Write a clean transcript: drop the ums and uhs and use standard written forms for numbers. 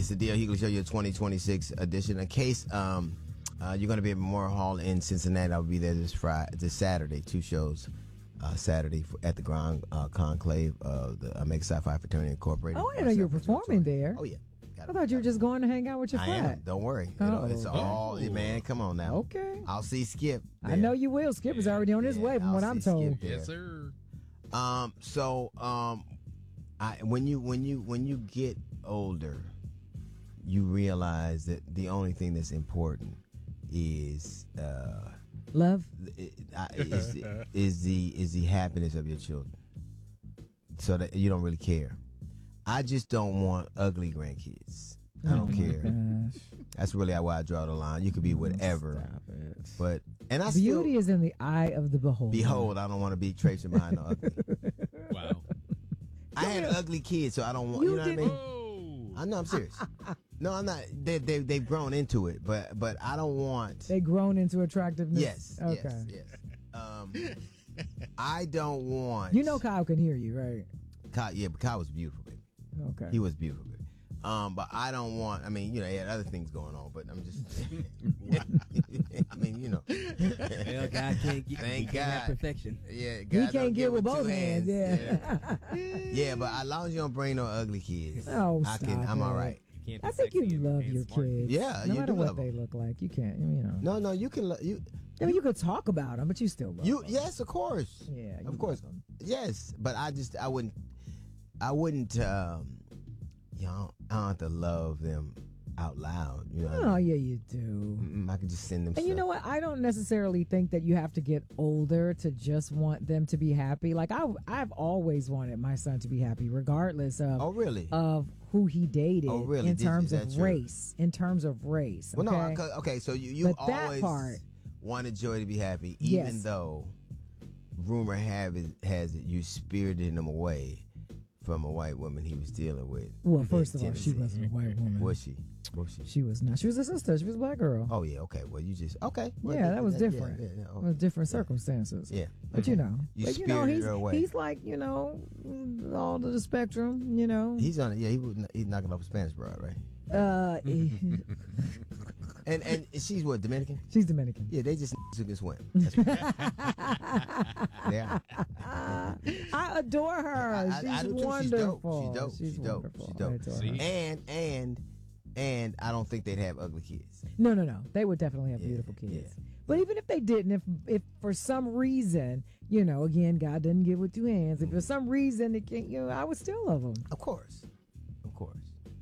It's the D.L. Hughley Show, your 2026 edition. In case you're going to be at Memorial Hall in Cincinnati, I'll be there this Saturday. 2 shows. Saturday at the Grand Conclave of the Omega Psi Phi Fraternity Incorporated. Oh, I didn't know you were performing there. Oh, yeah. I thought you were just going to hang out with your friend. I am. Don't worry. It's all, man, come on now. Okay. I'll see Skip there. I know you will. Skip is already on his way from what I'm told. Yes, sir. When you get older, you realize that the only thing that's important is love is the happiness of your children, so that you don't really care. I just don't want ugly grandkids. I don't care. Gosh. That's really why I draw the line. You could be whatever, Stop it. but beauty is in the eye of the beholder. Behold, I don't want to be Tracy behind the ugly. Wow. I had ugly kids, so I don't want. You know what I mean? I know. I'm serious. No, I'm not. They've grown into it, but I don't want. They grown into attractiveness. Yes. Okay. Yes. I don't want. You know, Kyle can hear you, right? Kyle, yeah, but Kyle was beautiful, baby. Okay. He was beautiful, baby. But I don't want. I mean, he had other things going on, but I'm just. I mean, Well, God can't get. Thank Can't have God. perfection. Yeah, He God can't don't get with two both hands. Yeah. Yeah, but as long as you don't bring no ugly kids, Oh, I'm all right. You can't be I think you sexy and love your smart. kids. Yeah, no you matter do what love they them. look like, you can't. No, you can. I mean, you could talk about them, but you still love them. Yes, of course. Yeah, you of course. love them. Yes, but I wouldn't. I don't have to love them out loud. You know what I Oh, mean? yeah, you do. I can just send them. And you know what? I don't necessarily think that you have to get older to just want them to be happy. Like I've always wanted my son to be happy, regardless of of who he dated. Oh, really? In terms Is that of true? race. In terms of race. Well, okay? no. Okay, so you But that always part- wanted Joy to be happy, even Yes. though rumor has it you spirited him away from a white woman he was dealing with. Well, first in of all, she Tennessee. wasn't a white woman. Was she? She was not. She was a sister. She was a black girl. Oh yeah. Okay. Well, you just okay. Well, Yeah, that was different. Yeah, It was different circumstances. Yeah. But you know, You but, spirited her away. he's like, all to the spectrum, He's on it. Yeah, he's knocking off a Spanish broad, right? And she's what, Dominican? She's Dominican. Yeah, they just took this whim. That's what yeah. I adore her. She's I do too. wonderful. She's dope. wonderful. She's dope. I adore See? her. And I don't think they'd have ugly kids. No. They would definitely have beautiful kids. yeah. But even if they didn't, if for some reason, again, God didn't give with 2 hands. If for some reason it can't, I would still love them. Of course.